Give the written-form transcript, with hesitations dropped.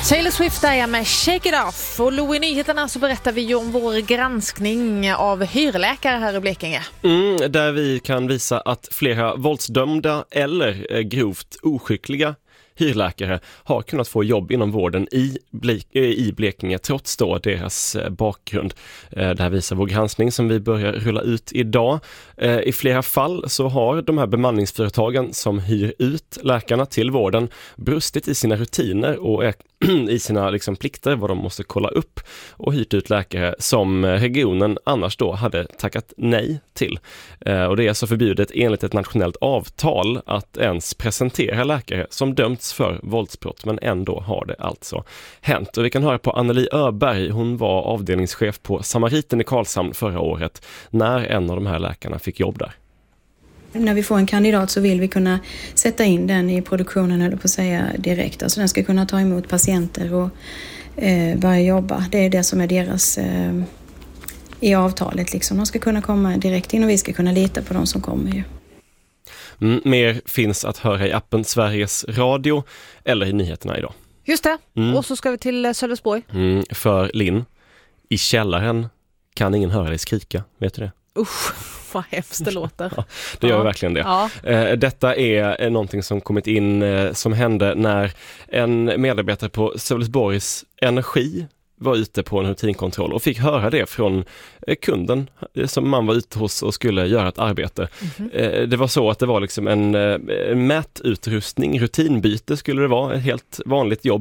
Taylor Swift är med Shake It Off. Och Lo, i nyheterna så berättar vi ju om vår granskning av hyrläkare här i Blekinge. Där vi kan visa att flera våldsdömda eller grovt oskickliga hyrläkare har kunnat få jobb inom vården i Blekinge trots då deras bakgrund. Det här visar vår granskning som vi börjar rulla ut idag. I flera fall så har de här bemanningsföretagen som hyr ut läkarna till vården brustit i sina rutiner och i sina plikter vad de måste kolla upp och hyrt ut läkare som regionen annars då hade tackat nej till. Och det är så förbjudet enligt ett nationellt avtal att ens presentera läkare som dömts för våldsbrott, men ändå har det alltså hänt. Och vi kan höra på Anneli Öberg, hon var avdelningschef på Samariten i Karlshamn förra året när en av de här läkarna fick jobb där. När vi får en kandidat så vill vi kunna sätta in den i produktionen, eller på att säga direkt. Alltså den ska kunna ta emot patienter och börja jobba. Det är det som är deras i avtalet. De ska kunna komma direkt in och vi ska kunna lita på de som kommer ju. Mer finns att höra i appen Sveriges Radio eller i nyheterna idag. Just det. Och så ska vi till Sölvesborg. För Linn, i källaren kan ingen höra dig skrika. Vet du det? Usch, vad hemskt det låter. Ja, det gör verkligen det. Ja. Detta är någonting som kommit in som hände när en medarbetare på Sölvesborgs Energi var ute på en rutinkontroll och fick höra det från kunden som man var ute hos och skulle göra ett arbete. Det var så att det var en mätutrustning, rutinbyte skulle det vara, ett helt vanligt jobb.